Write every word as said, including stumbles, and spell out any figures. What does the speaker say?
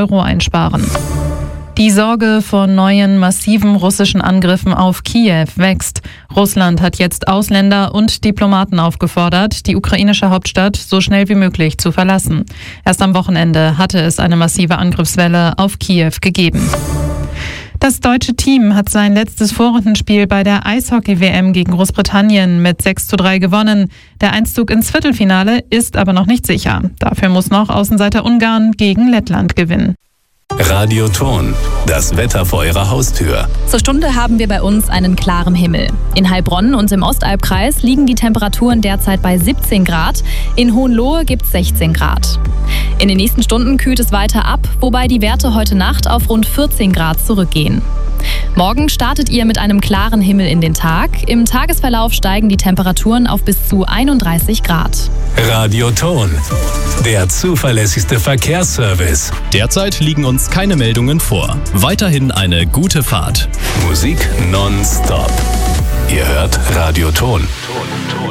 Euro einsparen. Die Sorge vor neuen massiven russischen Angriffen auf Kiew wächst. Russland hat jetzt Ausländer und Diplomaten aufgefordert, die ukrainische Hauptstadt so schnell wie möglich zu verlassen. Erst am Wochenende hatte es eine massive Angriffswelle auf Kiew gegeben. Das deutsche Team hat sein letztes Vorrundenspiel bei der Eishockey-W M gegen Großbritannien mit sechs zu drei gewonnen. Der Einzug ins Viertelfinale ist aber noch nicht sicher. Dafür muss noch Außenseiter Ungarn gegen Lettland gewinnen. Radioton, das Wetter vor Ihrer Haustür. Zur Stunde haben wir bei uns einen klaren Himmel. In Heilbronn und im Ostalbkreis liegen die Temperaturen derzeit bei siebzehn Grad. In Hohenlohe gibt es sechzehn Grad. In den nächsten Stunden kühlt es weiter ab, wobei die Werte heute Nacht auf rund vierzehn Grad zurückgehen. Morgen startet ihr mit einem klaren Himmel in den Tag. Im Tagesverlauf steigen die Temperaturen auf bis zu einunddreißig Grad. Radioton, der zuverlässigste Verkehrsservice. Derzeit liegen uns keine Meldungen vor. Weiterhin eine gute Fahrt. Musik nonstop. Ihr hört Radioton.